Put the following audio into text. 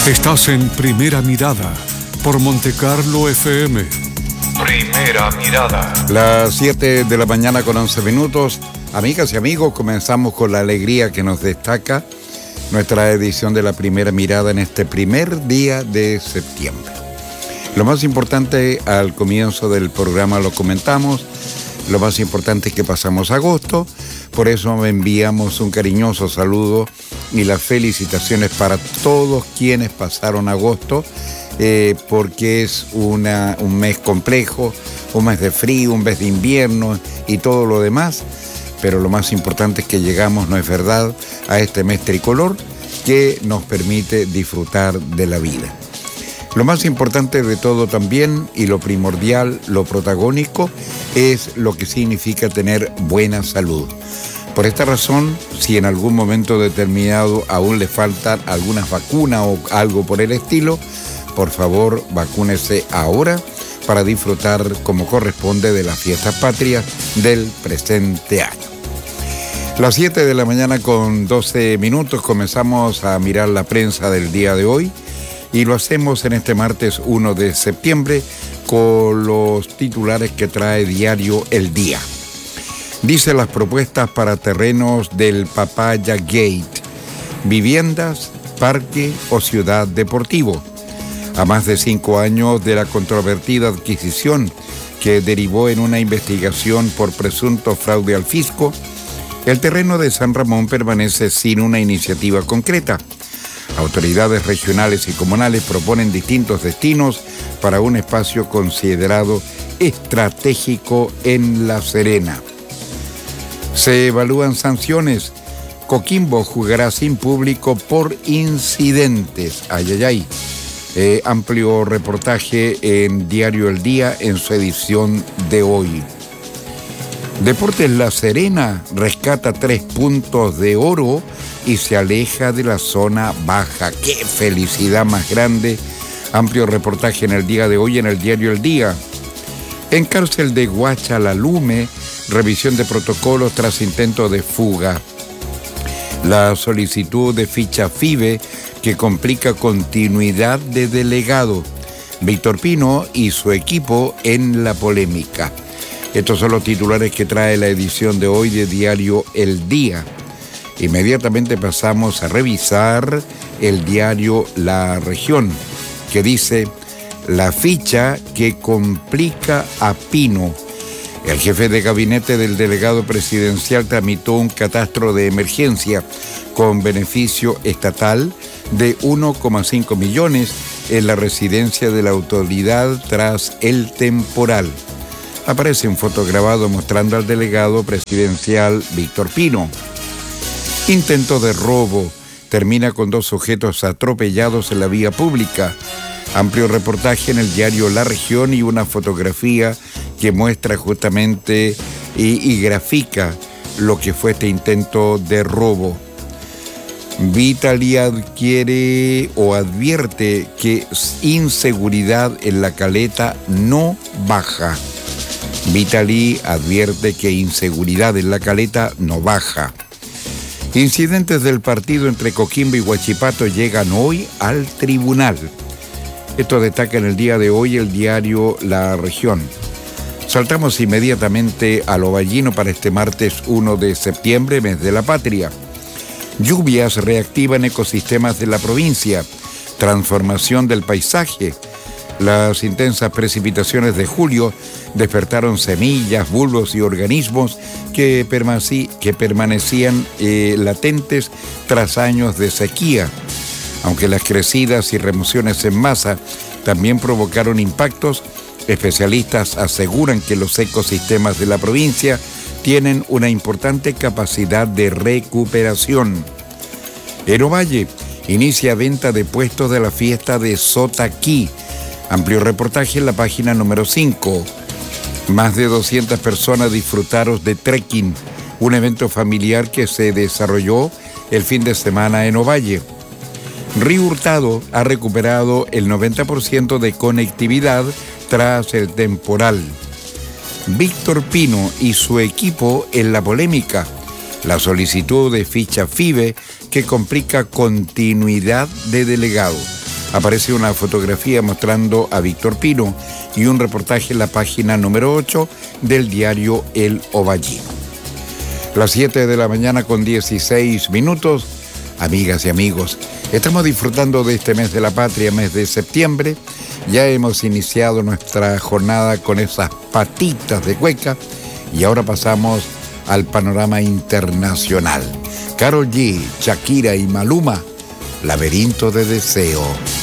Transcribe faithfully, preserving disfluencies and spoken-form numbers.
Estás en Primera Mirada por Montecarlo F M. Primera Mirada. Las siete de la mañana con once minutos. Amigas y amigos, comenzamos con la alegría que nos destaca nuestra edición de la Primera Mirada en este primer día de septiembre. Lo más importante al comienzo del programa lo comentamos. Lo más importante es que pasamos agosto. Por eso enviamos un cariñoso saludo y las felicitaciones para todos quienes pasaron agosto, eh, porque es una, un mes complejo, un mes de frío, un mes de invierno y todo lo demás. Pero lo más importante es que llegamos, ¿no es verdad?, a este mes tricolor que nos permite disfrutar de la vida. Lo más importante de todo también, y lo primordial, lo protagónico, es lo que significa tener buena salud. Por esta razón, si en algún momento determinado aún le faltan algunas vacunas o algo por el estilo, por favor, vacúnese ahora para disfrutar como corresponde de las fiestas patrias del presente año. Las siete de la mañana con doce minutos comenzamos a mirar la prensa del día de hoy y lo hacemos en este martes uno de septiembre con los titulares que trae diario El Día. Dice las propuestas para terrenos del Papaya Gate, viviendas, parque o ciudad deportivo. A más de cinco años de la controvertida adquisición que derivó en una investigación por presunto fraude al fisco, el terreno de San Ramón permanece sin una iniciativa concreta. Autoridades regionales y comunales proponen distintos destinos para un espacio considerado estratégico en La Serena. Se evalúan sanciones. Coquimbo jugará sin público por incidentes. Ay, ay, ay. Eh, amplio reportaje en Diario El Día en su edición de hoy. Deportes La Serena rescata tres puntos de oro y se aleja de la zona baja. ¡Qué felicidad más grande! Amplio reportaje en el día de hoy en el Diario El Día. En cárcel de Guachalalume, revisión de protocolos tras intento de fuga. La solicitud de ficha FIBE que complica continuidad de delegado. Víctor Pino y su equipo en la polémica. Estos son los titulares que trae la edición de hoy de Diario El Día. Inmediatamente pasamos a revisar el diario La Región, que dice: la ficha que complica a Pino. El jefe de gabinete del delegado presidencial tramitó un catastro de emergencia con beneficio estatal de uno coma cinco millones en la residencia de la autoridad tras el temporal. Aparece un fotograbado mostrando al delegado presidencial Víctor Pino. Intento de robo. Termina con dos sujetos atropellados en la vía pública. Amplio reportaje en el diario La Región y una fotografía que muestra justamente y, y grafica lo que fue este intento de robo. Vitali adquiere o advierte que inseguridad en La Caleta no baja. Vitali advierte que inseguridad en La Caleta no baja. Incidentes del partido entre Coquimbo y Huachipato llegan hoy al tribunal. Esto destaca en el día de hoy el diario La Región. Saltamos inmediatamente a lo ballino para este martes uno de septiembre, mes de la patria. Lluvias reactivan ecosistemas de la provincia. Transformación del paisaje. Las intensas precipitaciones de julio despertaron semillas, bulbos y organismos que, permanecí, que permanecían eh, latentes tras años de sequía. Aunque las crecidas y remociones en masa también provocaron impactos, especialistas aseguran que los ecosistemas de la provincia tienen una importante capacidad de recuperación. Erovalle inicia venta de puestos de la fiesta de Sotaquí. Amplio reportaje en la página número cinco. Más de doscientas personas disfrutaron de trekking, un evento familiar que se desarrolló el fin de semana en Ovalle. Río Hurtado ha recuperado el noventa por ciento de conectividad tras el temporal. Víctor Pino y su equipo en la polémica. La solicitud de ficha FIBE que complica continuidad de delegado. aparece una fotografía mostrando a Víctor Pino y un reportaje en la página número ocho del diario El Ovallino. Las siete de la mañana con dieciséis minutos, amigas y amigos, estamos disfrutando de este mes de la patria, mes de septiembre. Ya hemos iniciado nuestra jornada con esas patitas de cueca y ahora pasamos al panorama internacional. Karol G, Shakira y Maluma, Laberinto de Deseo.